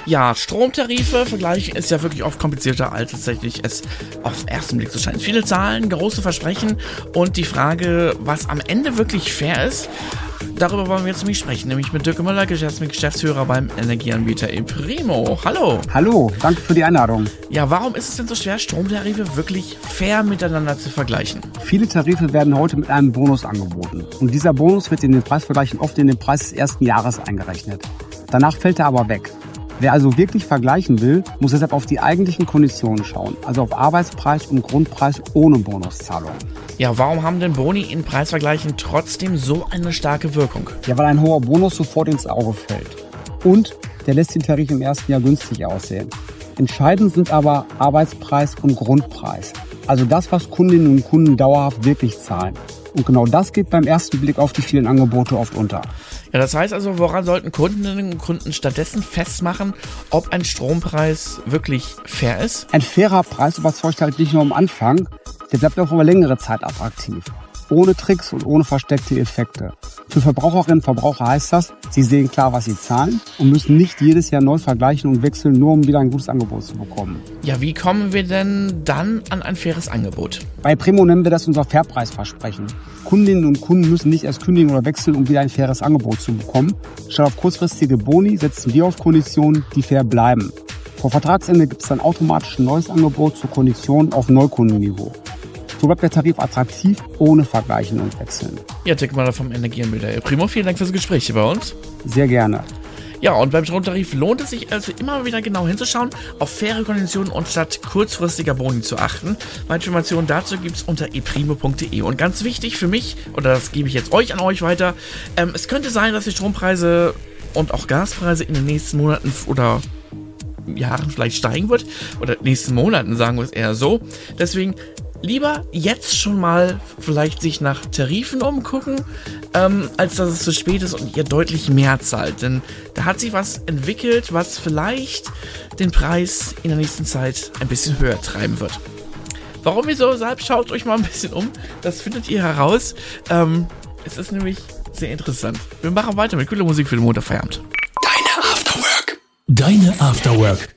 Ja, Stromtarife vergleichen ist ja wirklich oft komplizierter, als tatsächlich es auf den ersten Blick zu scheinen. Viele Zahlen, große Versprechen und die Frage, was am Ende wirklich fair ist, darüber wollen wir jetzt nämlich sprechen, nämlich mit Dirk Müller, Geschäftsführer beim Energieanbieter ePrimo. Hallo. Hallo, danke für die Einladung. Ja, warum ist es denn so schwer, Stromtarife wirklich fair miteinander zu vergleichen? Viele Tarife werden heute mit einem Bonus angeboten. Und dieser Bonus wird in den Preisvergleichen oft in den Preis des ersten Jahres eingerechnet. Danach fällt er aber weg. Wer also wirklich vergleichen will, muss deshalb auf die eigentlichen Konditionen schauen, also auf Arbeitspreis und Grundpreis ohne Bonuszahlung. Ja, warum haben denn Boni in Preisvergleichen trotzdem so eine starke Wirkung? Ja, weil ein hoher Bonus sofort ins Auge fällt. Und der lässt den Tarif im ersten Jahr günstig aussehen. Entscheidend sind aber Arbeitspreis und Grundpreis. Also das, was Kundinnen und Kunden dauerhaft wirklich zahlen. Und genau das geht beim ersten Blick auf die vielen Angebote oft unter. Ja, das heißt also, woran sollten Kundinnen und Kunden stattdessen festmachen, ob ein Strompreis wirklich fair ist? Ein fairer Preis überzeugt halt nicht nur am Anfang, der bleibt auch über längere Zeit attraktiv. Ohne Tricks und ohne versteckte Effekte. Für Verbraucherinnen und Verbraucher heißt das, sie sehen klar, was sie zahlen und müssen nicht jedes Jahr neu vergleichen und wechseln, nur um wieder ein gutes Angebot zu bekommen. Ja, wie kommen wir denn dann an ein faires Angebot? Bei Primo nennen wir das unser Fairpreisversprechen. Kundinnen und Kunden müssen nicht erst kündigen oder wechseln, um wieder ein faires Angebot zu bekommen. Statt auf kurzfristige Boni setzen wir auf Konditionen, die fair bleiben. Vor Vertragsende gibt es dann automatisch ein neues Angebot zu Konditionen auf Neukundenniveau. So bleibt der Tarif attraktiv, ohne Vergleichen und Wechseln. Ja, Dirk Müller vom Energieanbieter ePrimo, vielen Dank fürs Gespräch hier bei uns. Sehr gerne. Ja, und beim Stromtarif lohnt es sich also immer wieder genau hinzuschauen, auf faire Konditionen und statt kurzfristiger Boni zu achten. Weitere Informationen dazu gibt es unter eprimo.de. Und ganz wichtig für mich, oder das gebe ich jetzt an euch weiter, es könnte sein, dass die Strompreise und auch Gaspreise in den nächsten Monaten oder Jahren vielleicht steigen wird. Oder nächsten Monaten, sagen wir es eher so. Deswegen lieber jetzt schon mal vielleicht sich nach Tarifen umgucken, als dass es zu spät ist und ihr deutlich mehr zahlt. Denn da hat sich was entwickelt, was vielleicht den Preis in der nächsten Zeit ein bisschen höher treiben wird. Warum, wieso, weshalb, schaut euch mal ein bisschen um. Das findet ihr heraus. Es ist nämlich sehr interessant. Wir machen weiter mit cooler Musik für den Montagfeierabend. Deine Afterwork.